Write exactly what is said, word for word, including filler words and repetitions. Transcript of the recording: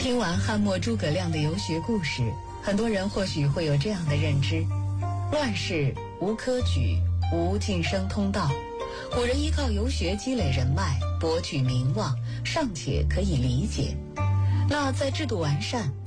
听完汉末诸葛亮的游学故事，很多人或许会有这样的认知：乱世无科举，无晋升通道，古人依靠游学积累人脉，博取名望，尚且可以理解。那在制度完善、